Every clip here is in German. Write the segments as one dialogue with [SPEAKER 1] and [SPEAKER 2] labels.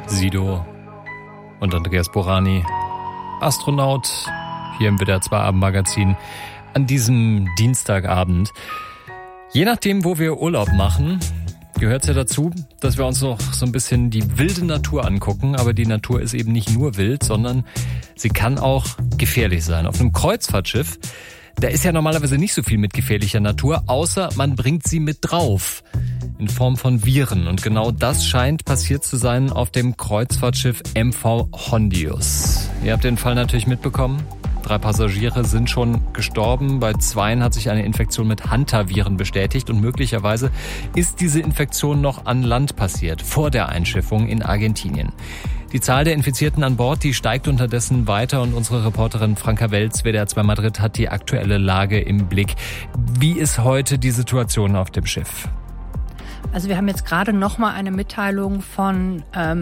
[SPEAKER 1] Sido und Andreas Borani, Astronaut, hier im WDR 2 Abendmagazin an diesem Dienstagabend. Je nachdem, wo wir Urlaub machen, gehört es ja dazu, dass wir uns noch so ein bisschen die wilde Natur angucken. Aber die Natur ist eben nicht nur wild, sondern sie kann auch gefährlich sein. Auf einem Kreuzfahrtschiff, da ist ja normalerweise nicht so viel mit gefährlicher Natur, außer man bringt sie mit drauf. In Form von Viren. Und genau das scheint passiert zu sein auf dem Kreuzfahrtschiff MV Hondius. Ihr habt den Fall natürlich mitbekommen. 3 Passagiere sind schon gestorben. Bei 2 hat sich eine Infektion mit Hantaviren bestätigt. Und möglicherweise ist diese Infektion noch an Land passiert, vor der Einschiffung in Argentinien. Die Zahl der Infizierten an Bord, die steigt unterdessen weiter. Und unsere Reporterin Franka Welz, WDR 2 Madrid, hat die aktuelle Lage im Blick. Wie ist heute die Situation auf dem Schiff?
[SPEAKER 2] Also wir haben jetzt gerade nochmal eine Mitteilung von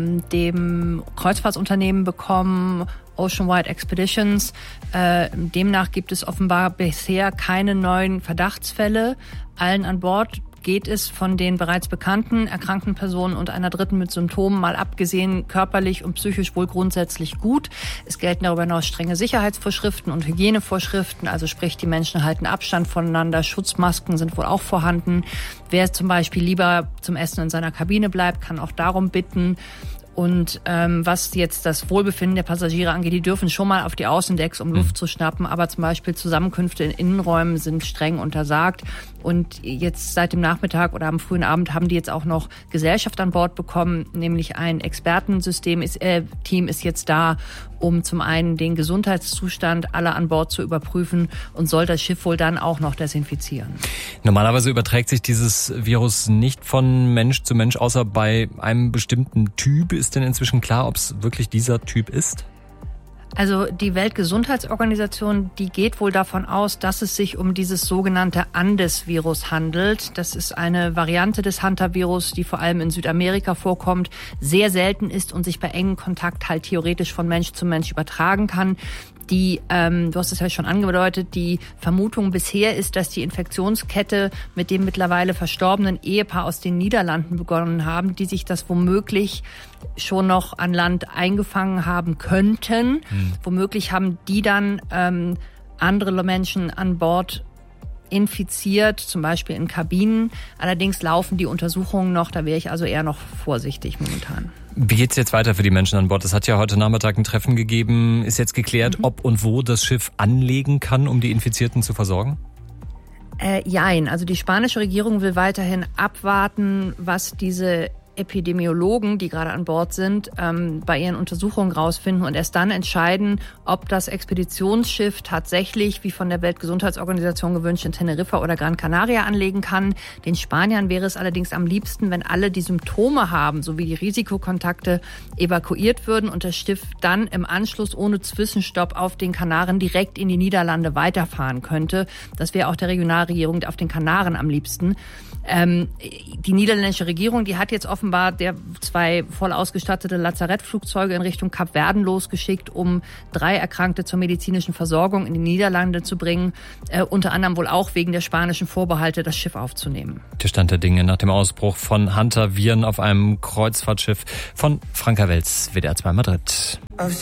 [SPEAKER 2] dem Kreuzfahrtsunternehmen bekommen, Oceanwide Expeditions. Demnach gibt es offenbar bisher keine neuen Verdachtsfälle. Allen an Bord geht es von den bereits bekannten erkrankten Personen und einer dritten mit Symptomen mal abgesehen körperlich und psychisch wohl grundsätzlich gut. Es gelten darüber hinaus strenge Sicherheitsvorschriften und Hygienevorschriften, also sprich die Menschen halten Abstand voneinander, Schutzmasken sind wohl auch vorhanden. Wer zum Beispiel lieber zum Essen in seiner Kabine bleibt, kann auch darum bitten. Und was jetzt das Wohlbefinden der Passagiere angeht, die dürfen schon mal auf die Außendecks, um Luft zu schnappen, aber zum Beispiel Zusammenkünfte in Innenräumen sind streng untersagt. Und jetzt seit dem Nachmittag oder am frühen Abend haben die jetzt auch noch Gesellschaft an Bord bekommen, nämlich ein Expertensystem-Team ist jetzt da, um zum einen den Gesundheitszustand aller an Bord zu überprüfen und soll das Schiff wohl dann auch noch desinfizieren.
[SPEAKER 1] Normalerweise überträgt sich dieses Virus nicht von Mensch zu Mensch, außer bei einem bestimmten Typ. Ist denn inzwischen klar, ob es wirklich dieser Typ ist?
[SPEAKER 2] Also die Weltgesundheitsorganisation, die geht wohl davon aus, dass es sich um dieses sogenannte Andes-Virus handelt. Das ist eine Variante des Hantavirus, die vor allem in Südamerika vorkommt, sehr selten ist und sich bei engem Kontakt halt theoretisch von Mensch zu Mensch übertragen kann. Du hast es ja schon angedeutet, die Vermutung bisher ist, dass die Infektionskette mit dem mittlerweile verstorbenen Ehepaar aus den Niederlanden begonnen haben, die sich das womöglich schon noch an Land eingefangen haben könnten. Womöglich haben die dann andere Menschen an Bord infiziert, zum Beispiel in Kabinen. Allerdings laufen die Untersuchungen noch, da wäre ich also eher noch vorsichtig momentan.
[SPEAKER 1] Wie geht's jetzt weiter für die Menschen an Bord? Es hat ja heute Nachmittag ein Treffen gegeben. Ist jetzt geklärt, ob und wo das Schiff anlegen kann, um die Infizierten zu versorgen?
[SPEAKER 2] Jein. Also die spanische Regierung will weiterhin abwarten, was diese Epidemiologen, die gerade an Bord sind, bei ihren Untersuchungen rausfinden und erst dann entscheiden, ob das Expeditionsschiff tatsächlich, wie von der Weltgesundheitsorganisation gewünscht, in Teneriffa oder Gran Canaria anlegen kann. Den Spaniern wäre es allerdings am liebsten, wenn alle die Symptome haben, sowie die Risikokontakte, evakuiert würden und das Schiff dann im Anschluss ohne Zwischenstopp auf den Kanaren direkt in die Niederlande weiterfahren könnte. Das wäre auch der Regionalregierung auf den Kanaren am liebsten. Die niederländische Regierung, die hat jetzt offenbar 2 voll ausgestattete Lazarettflugzeuge in Richtung Kap Verden losgeschickt, um 3 Erkrankte zur medizinischen Versorgung in die Niederlande zu bringen, unter anderem wohl auch wegen der spanischen Vorbehalte, das Schiff aufzunehmen.
[SPEAKER 1] Der Stand der Dinge nach dem Ausbruch von Hantaviren auf einem Kreuzfahrtschiff von Franka Welz, WDR 2 Madrid.